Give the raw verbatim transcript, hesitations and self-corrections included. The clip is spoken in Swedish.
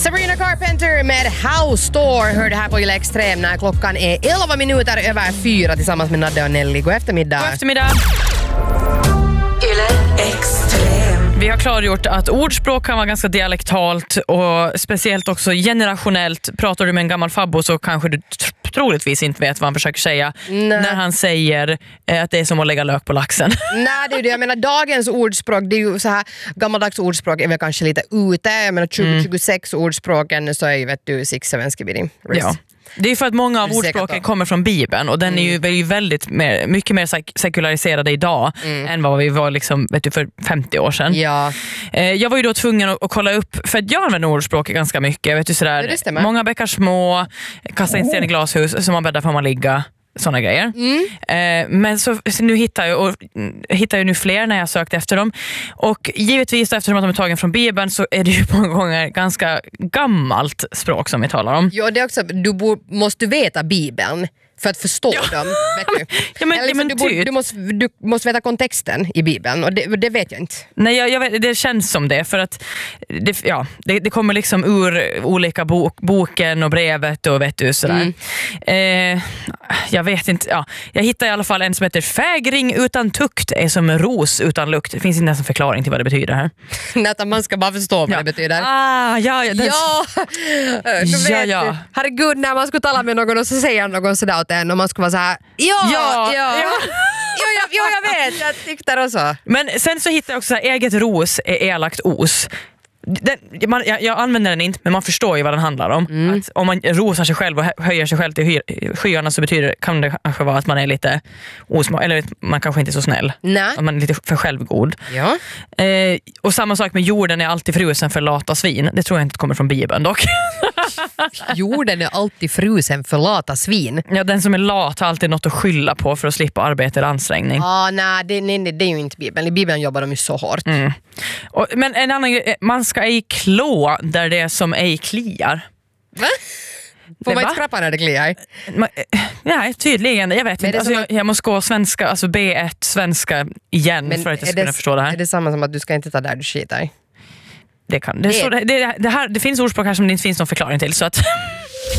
Sabrina Carpenter med House Store hör det här på Yle Extrem när klockan är elva minuter över fyra tillsammans med Nadde och Nelly. God eftermiddag. God eftermiddag. Yle Extrem. Vi har klargjort att ordspråk kan vara ganska dialektalt och speciellt också generationellt. Pratar du med en gammal fabbo så kanske du tr- troligtvis inte vet vad han försöker säga. Nej. När han säger eh, att det är som att lägga lök på laxen. Nej, det är det. Jag menar, dagens ordspråk, det är ju så här, gammaldags ordspråk är väl kanske lite ute. Jag menar, tjugo tjugosex mm. ordspråken så är ju, vet du, sixsevenskibidi. Ja. Det är för att många av ordspråken kommer från Bibeln och den mm. är ju, är ju väldigt mer, mycket mer sek- sekulariserad idag mm. än vad vi var liksom, vet du, för femtio år sedan. Ja. Eh, jag var ju då tvungen att, att kolla upp, för att jag använder ordspråk ganska mycket. Vet du, sådär, många bäckar små, kasta in sten i glashus, som man bäddar får man ligga. Såna grejer. Mm. Eh, men så, så nu hittar jag, och, hittar jag nu fler när jag sökt efter dem. Och givetvis eftersom att de är tagen från Bibeln så är det ju många gånger ganska gammalt språk som vi talar om. Ja, det är också, du bo, måste veta Bibeln för att förstå ja. dem, vet du. ja, men, liksom, men du, borde, du, måste, du måste veta kontexten i Bibeln och det, det vet jag inte. Nej, jag, jag vet, det känns som det för att det, ja, det, det kommer liksom ur olika bok, boken och brevet och vet du sådär. Mm. Eh, jag vet inte, ja. Jag hittade i alla fall en som heter fägring utan tukt är som en ros utan lukt. Det finns inte ens en förklaring till vad det betyder här. Nätta, man ska bara förstå vad ja. det betyder. Ah, ja, ja, den... ja. ja, ja. Herregud, när man ska tala med någon och så säger någon sådär åt en och man ska vara så här. Ja, ja, ja. ja. Jo, jag, jo, jag vet, jag tyckte det också. Men sen så hittar jag också så här, eget ros är elakt os. Den, man, jag, jag använder den inte, men man förstår ju vad den handlar om. Mm. Att om man rosar sig själv och höjer sig själv till hy, skyarna så betyder, kan det kanske vara att man är lite osmak, eller man kanske inte är så snäll. Nej. Att man är lite för självgod. Ja. Eh, och samma sak med jorden är alltid frusen för lata svin. Det tror jag inte kommer från Bibeln dock. Jorden är alltid frusen för lata svin. Ja, den som är lat har alltid något att skylla på för att slippa arbete eller ansträngning. Ah, nej, det, nej, nej, det är ju inte Bibeln. I Bibeln jobbar de ju så hårt. Mm. Och, men en annan grej, man ska ej klå där det som ej kliar. Va? Får man inte skrappa när det kliar? Nej, tydligen. Jag vet inte. Alltså, jag, jag måste gå svenska, alltså B ett svenska igen men för att jag ska kunna förstå det här. Är det samma som att du ska inte ta där du skitar? Det kan. Det, det, så, det, det, här, det finns ordspråk här som det inte finns någon förklaring till. Så att